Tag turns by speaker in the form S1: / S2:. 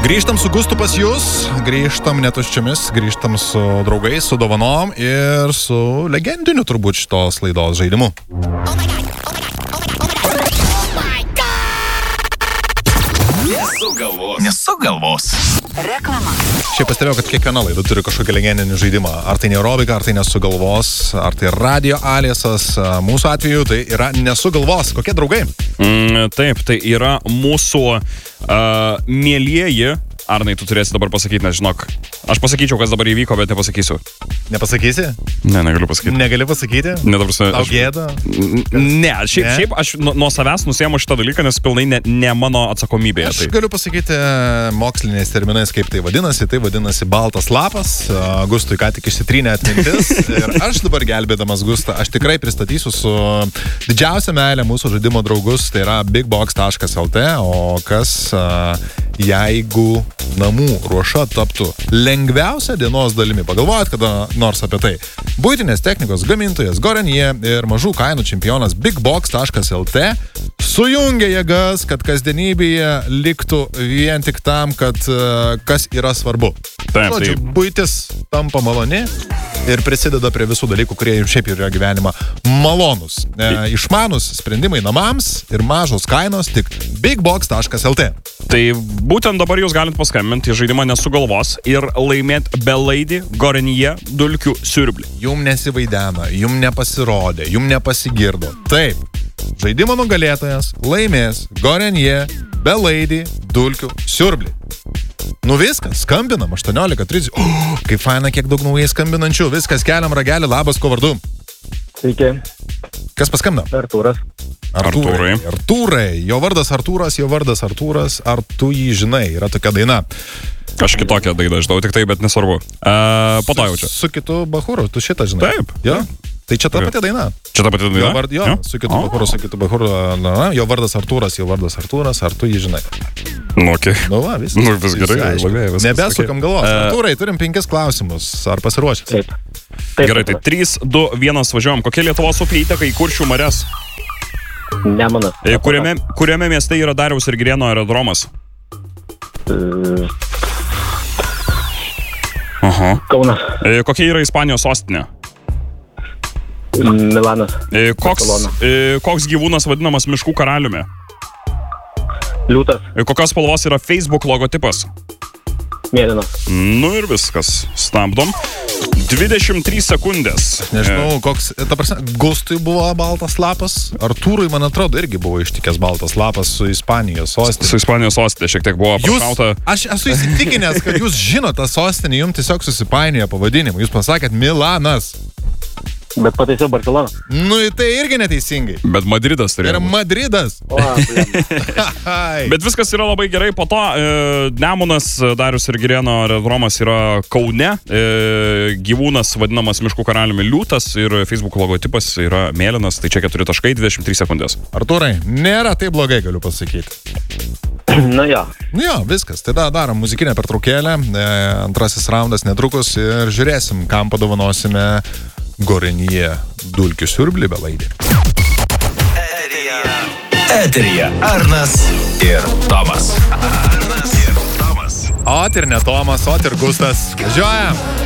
S1: Grįžtam su Gustu pas jūs, grįžtam netuščiamis, grįžtam su draugais, su dovanom ir su legendiniu turbūt šitos laidos žaidimu.
S2: Nesugalvos.
S3: Reklama.
S1: Šiaip pastebėjau, kad kiekviena laida turi kažkokį legendinį žaidimą. Ar tai neurobika, ar tai nesugalvos, ar tai radio aliasas. Mūsų atveju tai yra nesugalvos. Kokie draugai?
S4: Taip, tai yra mūsų mielieji. Arnai, tu turėsi dabar pasakyti, nes žinok, aš pasakyčiau, kas dabar įvyko, bet nepasakysiu.
S1: Nepasakysi?
S4: Ne, negaliu pasakyti.
S1: Negali pasakyti?
S4: Ne, ta prasme,
S1: Tau gėda?
S4: Ne, šiaip aš nuo savęs nusiemu šitą dalyką, nes pilnai ne mano atsakomybė.
S1: Aš galiu pasakyti moksliniais terminais, kaip tai vadinasi baltas lapas. Gustui ką tik išsitrynė atmintis. Ir aš dabar gelbėdamas Gustą, aš tikrai pristatysiu su didžiausia meilė mūsų žaidimo draugus, tai yra bigbox.lt, o kas jeigu namų ruoša taptų lengviausia dienos dalimi. Pagalvojat kada nors apie tai. Buitinės technikos gamintojas Gorenie ir mažų kainų čempionas bigbox.lt sujungia jėgas, kad kasdienybėje liktų vien tik tam, kad kas yra svarbu. Žodžiu, buitis tampa maloni ir prisideda prie visų dalykų, kurie jums šiaip yra gyvenimą malonus. Išmanus sprendimai namams ir mažos kainos tik bigbox.lt.
S4: Tai būtent dabar jūs galite paskambinti į žaidimą nesugalvos ir laimėti belaidį Gorenie dulkių siurblį.
S1: Jum nesivaidena, jum nepasirodė, jum nepasigirdo. Taip, žaidimo nugalėtojas laimės Gorenie belaidį dulkių siurblį. Nu viskas, skambinam 18:30. Kaip faina, kiek daug naujai skambinančių. Viskas, keliam ragelį, labas, ko vardu?
S5: Sveiki.
S1: Kas paskambina?
S5: Artūras.
S1: Artūrai. Jo vardas Artūras. Ar tu jį žinai? Yra tokia daina.
S4: Aš kitokią dainą žinau, tik tai, bet nesvarbu. Po to jaučiu.
S1: Su kitu Bahuru, tu šitą žinai?
S4: Taip.
S1: Jo? Tai čia ta pati daina.
S4: Čia ta pati daina?
S1: Jo, su kitu Bahuru. Jo vardas Artūras, ar tu jį žinai?
S4: Nu, okei.
S1: Nu, va, viskas.
S4: Nu, vis gerai.
S1: Nebesukam galvos. Artūrai, turim 5 klausimus. Ar pasiruošęs?
S5: Taip.
S4: Gerai, tai 3, 2, 1 važiuojam. Kokia Lietuvos upė įteka į Kuršių marias?
S5: Nemunas.
S4: Kuriame mieste yra Dariaus ir Girėno aerodromas?
S5: Kaunas.
S4: Kokia yra Ispanijos sostinė?
S5: Milanas.
S4: Koks gyvūnas vadinamas miškų karaliumi?
S5: Liūtas.
S4: Kokios spalvos yra Facebook logotipas?
S5: Mėlynas.
S4: Nu ir viskas. Stabdom. 23 sekundės.
S1: Nežinau, koks, ta prasme, Gustui buvo baltas lapas, Artūrui, man atrodo, irgi buvo ištikęs baltas lapas su Ispanijos sostinė.
S4: Su Ispanijos sostinė šiek tiek buvo pašauta.
S1: Aš esu įsitikinęs, kad jūs žinote tą sostinę, jums tiesiog susipainiojo pavadinimą. Jūs pasakėt Milanas.
S5: Bet pataisiau Barcelona.
S1: Nu, tai irgi neteisingai.
S4: Bet Madridas turėjo.
S1: Yra Madridas.
S4: Bet viskas yra labai gerai. Po to Nemunas, Dariaus ir Girėno aerodromas yra Kaune. Gyvūnas vadinamas miškų karaliumi Liūtas ir Facebook logotipas yra mėlynas. Tai čia 4 taškai, 23 sekundės.
S1: Artūrai, nėra taip blogai, galiu pasakyti.
S5: Nu jo.
S1: Jo, viskas. Tada darom muzikinę pertraukėlę. Antrasis raundas netrukus ir žiūrėsim, kam padovanosime Gorenie dulkių siurblį belaidį.
S2: Eteryje Arnas ir Tomas.
S1: Ot ir ne Tomas, ot ir Gustas. Važiuojam.